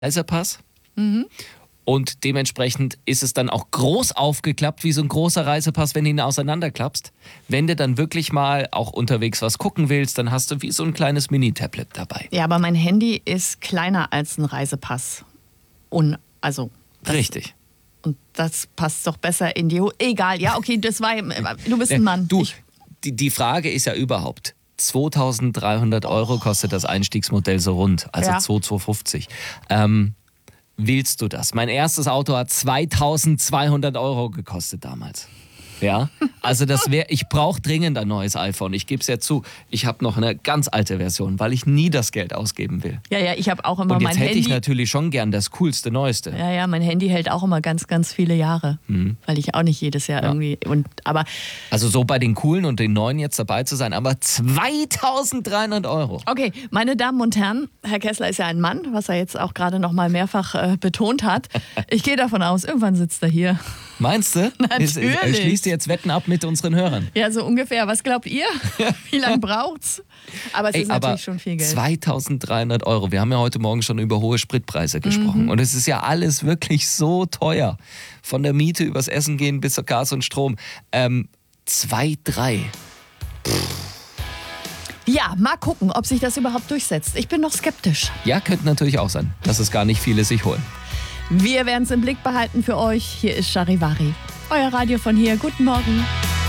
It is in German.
Reisepass. Und dementsprechend ist es dann auch groß aufgeklappt, wie so ein großer Reisepass, wenn du ihn auseinanderklappst. Wenn du dann wirklich mal auch unterwegs was gucken willst, dann hast du wie so ein kleines Mini-Tablet dabei. Ja, aber mein Handy ist kleiner als ein Reisepass. Richtig. Und das passt doch besser in die Egal, ja, okay, du bist ein Mann. Die Frage ist ja überhaupt, 2.300 € kostet das Einstiegsmodell so rund, also Ja. 2,250. Willst du das? Mein erstes Auto hat 2.200 € gekostet damals. Ja, also ich brauche dringend ein neues iPhone. Ich gebe es ja zu, ich habe noch eine ganz alte Version, weil ich nie das Geld ausgeben will. Ja, ich habe auch immer Und mein jetzt hätte Handy. ich natürlich schon gern das coolste, neueste. Ja, mein Handy hält auch immer ganz, ganz viele Jahre. Weil ich auch nicht jedes Jahr irgendwie. Aber Also so bei den coolen und den neuen jetzt dabei zu sein, aber 2.300 €. okay, meine Damen und Herren, Herr Kessler ist ja ein Mann, was er jetzt auch gerade noch mal mehrfach betont hat. Ich gehe davon aus, irgendwann sitzt er hier. Meinst du? Natürlich. Schließt ihr jetzt Wetten ab mit unseren Hörern? Ja, so ungefähr. Was glaubt ihr? Wie lange braucht's? Aber es ist natürlich schon viel Geld. 2.300 €. Wir haben ja heute Morgen schon über hohe Spritpreise gesprochen. Und es ist ja alles wirklich so teuer. Von der Miete übers Essen gehen bis zur Gas und Strom. 2,3. Ja, mal gucken, ob sich das überhaupt durchsetzt. Ich bin noch skeptisch. Ja, könnte natürlich auch sein, dass es gar nicht viele sich holen. Wir werden es im Blick behalten für euch. Hier ist Charivari. Euer Radio von hier. Guten Morgen.